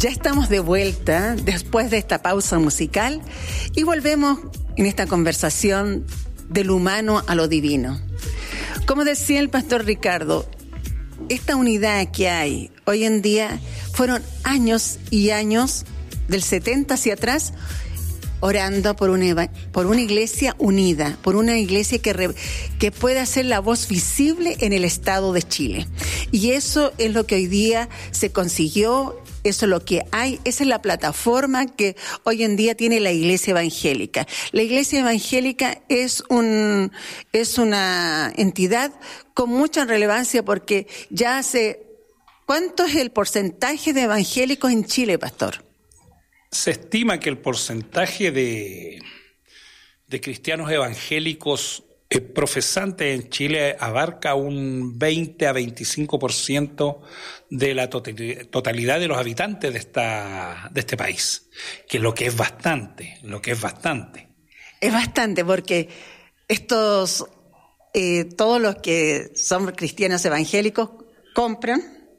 Ya estamos de vuelta después de esta pausa musical y volvemos en esta conversación del humano a lo divino. Como decía el pastor Ricardo, esta unidad que hay hoy en día fueron años y años, del 70 hacia atrás, orando por una iglesia unida, por una iglesia que pueda ser la voz visible en el Estado de Chile. Y eso es lo que hoy día se consiguió. Eso es lo que hay, esa es la plataforma que hoy en día tiene la Iglesia Evangélica. La Iglesia Evangélica es una entidad con mucha relevancia porque ya ¿cuánto es el porcentaje de evangélicos en Chile, pastor? Se estima que el porcentaje de cristianos evangélicos profesantes en Chile abarca un 20 a 25% de la totalidad de los habitantes de este país, que lo que es bastante. Es bastante porque todos los que son cristianos evangélicos compran,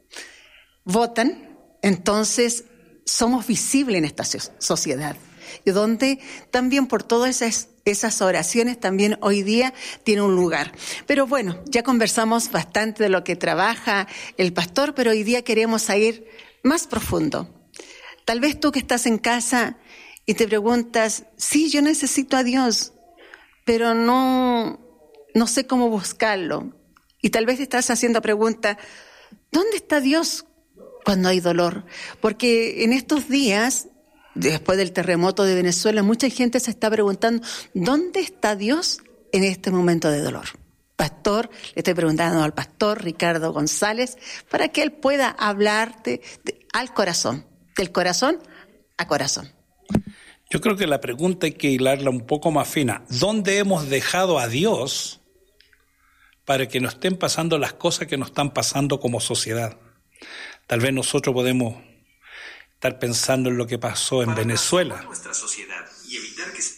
votan, entonces somos visibles en esta sociedad. Y donde también por todas esas oraciones también hoy día tiene un lugar. Pero bueno, ya conversamos bastante de lo que trabaja el pastor, pero hoy día queremos ir más profundo. Tal vez tú que estás en casa y te preguntas, sí, yo necesito a Dios, pero no sé cómo buscarlo. Y tal vez te estás haciendo pregunta, ¿dónde está Dios cuando hay dolor? Porque en estos días, después del terremoto de Venezuela, mucha gente se está preguntando, ¿dónde está Dios en este momento de dolor? Pastor, le estoy preguntando al pastor Ricardo González para que él pueda hablarte al corazón, del corazón a corazón. Yo creo que la pregunta hay que hilarla un poco más fina. ¿Dónde hemos dejado a Dios para que nos estén pasando las cosas que nos están pasando como sociedad? Tal vez nosotros podemos estar pensando en lo que pasó en Venezuela. Nuestra sociedad y evitar que...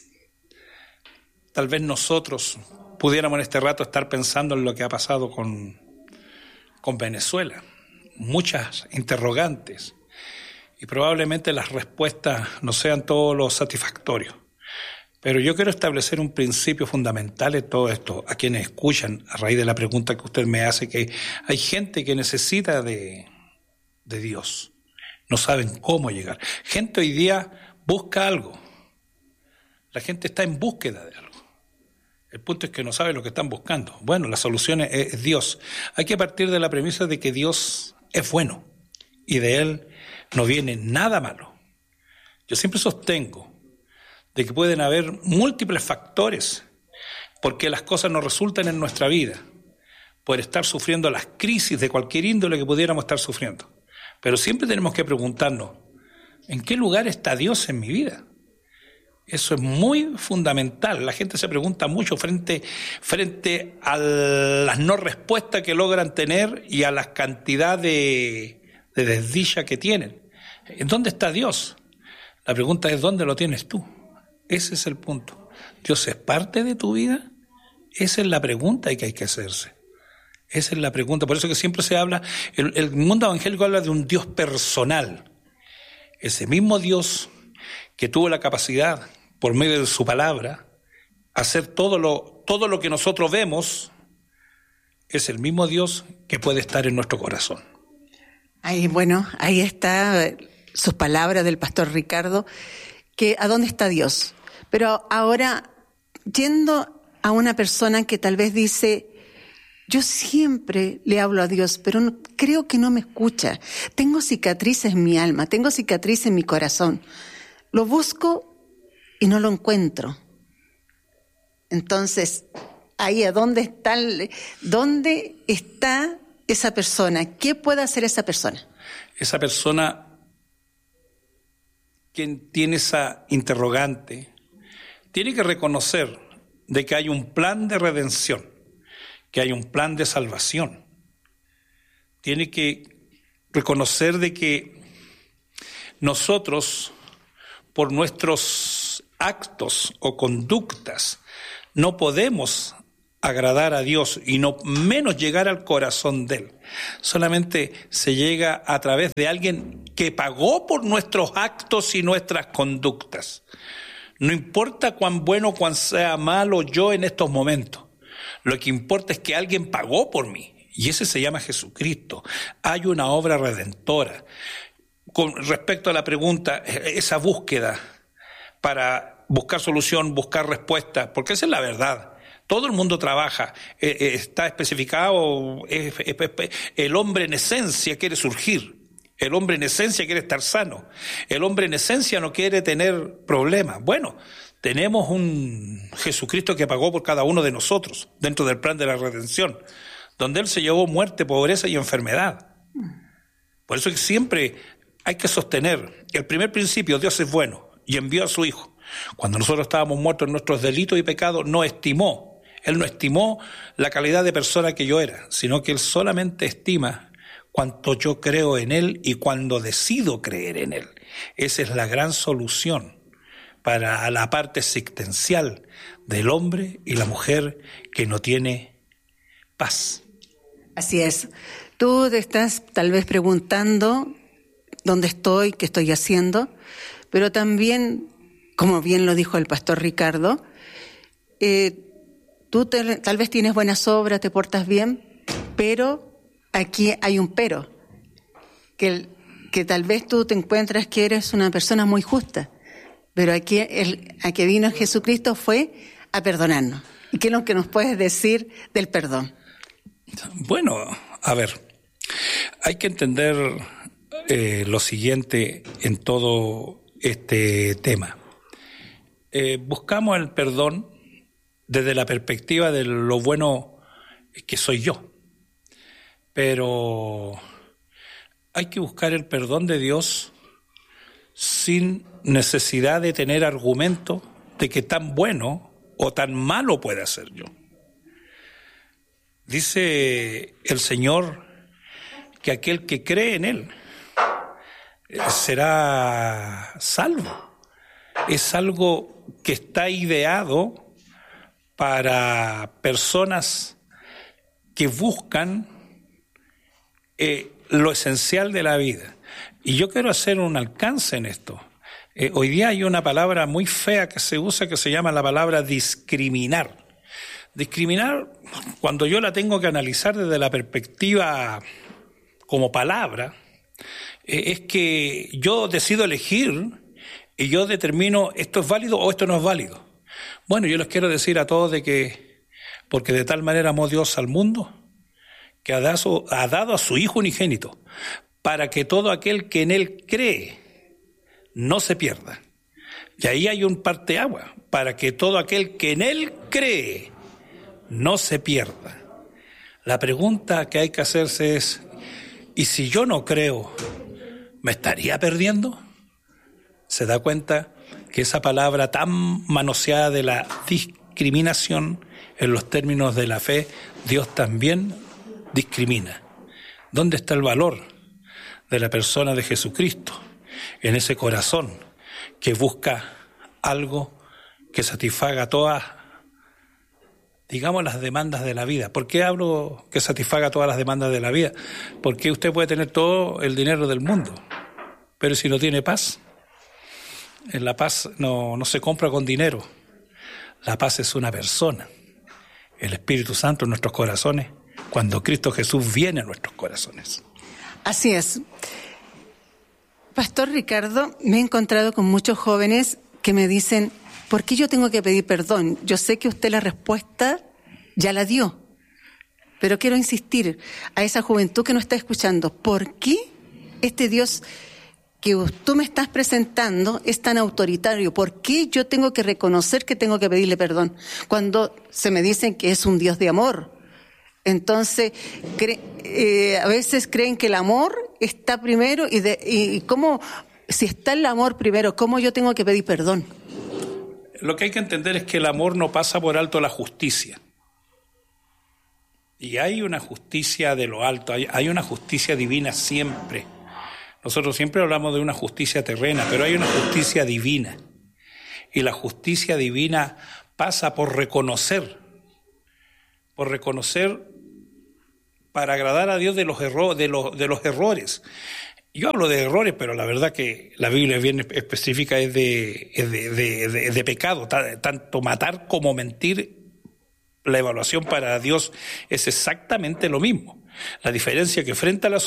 Tal vez nosotros pudiéramos en este rato estar pensando en lo que ha pasado con Venezuela. Muchas interrogantes. Y probablemente las respuestas no sean todos los satisfactorios. Pero yo quiero establecer un principio fundamental en todo esto. A quienes escuchan, a raíz de la pregunta que usted me hace, que hay gente que necesita de Dios. No saben cómo llegar. Gente hoy día busca algo. La gente está en búsqueda de algo. El punto es que no sabe lo que están buscando. Bueno, la solución es Dios. Hay que partir de la premisa de que Dios es bueno y de Él no viene nada malo. Yo siempre sostengo de que pueden haber múltiples factores porque las cosas no resultan en nuestra vida por estar sufriendo las crisis de cualquier índole que pudiéramos estar sufriendo. Pero siempre tenemos que preguntarnos, ¿en qué lugar está Dios en mi vida? Eso es muy fundamental. La gente se pregunta mucho frente a las no respuestas que logran tener y a la cantidad de desdicha que tienen. ¿En dónde está Dios? La pregunta es, ¿dónde lo tienes tú? Ese es el punto. ¿Dios es parte de tu vida? Esa es la pregunta que hay que hacerse. Esa es la pregunta. Por eso que siempre se habla, el mundo evangélico habla de un Dios personal. Ese mismo Dios que tuvo la capacidad, por medio de su palabra, hacer todo lo que nosotros vemos, es el mismo Dios que puede estar en nuestro corazón. Ahí está sus palabras del pastor Ricardo, que ¿a dónde está Dios? Pero ahora, yendo a una persona que tal vez dice, yo siempre le hablo a Dios, pero creo que no me escucha. Tengo cicatrices en mi alma, tengo cicatrices en mi corazón. Lo busco y no lo encuentro. Entonces, ahí, ¿dónde está esa persona? ¿Qué puede hacer esa persona? Esa persona, quien tiene esa interrogante, tiene que reconocer de que hay un plan de redención, que hay un plan de salvación. Tiene que reconocer de que nosotros, por nuestros actos o conductas, no podemos agradar a Dios y no menos llegar al corazón de Él. Solamente se llega a través de alguien que pagó por nuestros actos y nuestras conductas. No importa cuán bueno o cuán sea malo yo en estos momentos. Lo que importa es que alguien pagó por mí. Y ese se llama Jesucristo. Hay una obra redentora. Con respecto a la pregunta, esa búsqueda para buscar solución, buscar respuesta, porque esa es la verdad. Todo el mundo trabaja, está especificado, el hombre en esencia quiere surgir, el hombre en esencia quiere estar sano, el hombre en esencia no quiere tener problemas. Bueno, tenemos un Jesucristo que pagó por cada uno de nosotros dentro del plan de la redención, donde Él se llevó muerte, pobreza y enfermedad. Por eso que siempre hay que sostener el primer principio: Dios es bueno y envió a su Hijo. Cuando nosotros estábamos muertos en nuestros delitos y pecados, Él no estimó la calidad de persona que yo era, sino que Él solamente estima cuánto yo creo en Él y cuando decido creer en Él. Esa es la gran solución para la parte existencial del hombre y la mujer que no tiene paz. Así es. Tú te estás tal vez preguntando dónde estoy, qué estoy haciendo, pero también, como bien lo dijo el pastor Ricardo, tú tal vez tienes buenas obras, te portas bien, pero aquí hay un pero, que tal vez tú te encuentras que eres una persona muy justa, pero aquí a que vino Jesucristo fue a perdonarnos. ¿Y qué es lo que nos puedes decir del perdón? Bueno, a ver, hay que entender lo siguiente en todo este tema. Buscamos el perdón desde la perspectiva de lo bueno que soy yo, pero hay que buscar el perdón de Dios sin necesidad de tener argumento de que tan bueno o tan malo pueda ser yo. Dice el Señor que aquel que cree en Él será salvo. Es algo que está ideado para personas que buscan lo esencial de la vida. Y yo quiero hacer un alcance en esto. Hoy día hay una palabra muy fea que se usa que se llama la palabra discriminar. Discriminar, cuando yo la tengo que analizar desde la perspectiva como palabra, es que yo decido elegir y yo determino esto es válido o esto no es válido. Bueno, yo les quiero decir a todos de que, porque de tal manera amó Dios al mundo, que ha dado a su Hijo unigénito, para que todo aquel que en Él cree no se pierda. Y ahí hay un parteaguas, para que todo aquel que en Él cree no se pierda. La pregunta que hay que hacerse es, ¿y si yo no creo, me estaría perdiendo? ¿Se da cuenta que esa palabra tan manoseada de la discriminación en los términos de la fe, Dios también discrimina? ¿Dónde está el valor de la persona de Jesucristo? En ese corazón que busca algo que satisfaga todas, digamos, las demandas de la vida. ¿Por qué hablo que satisfaga todas las demandas de la vida? Porque usted puede tener todo el dinero del mundo, pero si no tiene paz, la paz no se compra con dinero. La paz es una persona, el Espíritu Santo en nuestros corazones, cuando Cristo Jesús viene a nuestros corazones. Así es. Pastor Ricardo, me he encontrado con muchos jóvenes que me dicen, ¿por qué yo tengo que pedir perdón? Yo sé que usted la respuesta ya la dio, pero quiero insistir a esa juventud que nos está escuchando. ¿Por qué este Dios que tú me estás presentando es tan autoritario? ¿Por qué yo tengo que reconocer que tengo que pedirle perdón cuando se me dicen que es un Dios de amor? Entonces, a veces creen que el amor está primero y cómo, si está el amor primero, ¿cómo yo tengo que pedir perdón? Lo que hay que entender es que el amor no pasa por alto la justicia. Y hay una justicia de lo alto, hay una justicia divina siempre. Nosotros siempre hablamos de una justicia terrena, pero hay una justicia divina. Y la justicia divina pasa por reconocer para agradar a Dios de los errores. Yo hablo de errores, pero la verdad que la Biblia es bien específica, es de pecado, tanto matar como mentir. La evaluación para Dios es exactamente lo mismo. La diferencia es que frente a la